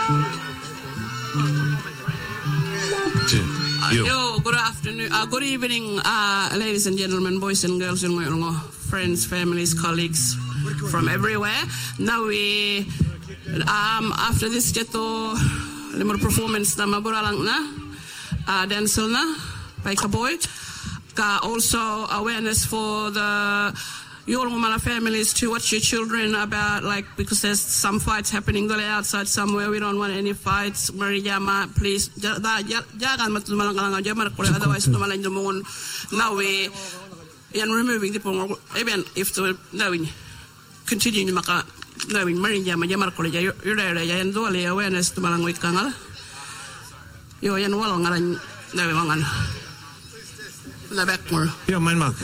Good afternoon, good evening, ladies and gentlemen, boys and girls, friends, families, colleagues from everywhere. Now we, after this jeto, limor performance na maburalang na, dancel na, by Kaboy, also awareness for the your families to watch your children about, like, because there's some fights happening outside somewhere. We don't want any fights. Marijama, please. Otherwise, now we are removing the even if the knowing continuing maka knowing Marijama Yamarkola, you're there and do awareness to Malangwit Kangal. You're in Wallong and Navangan. The back more. Yeah, my mark.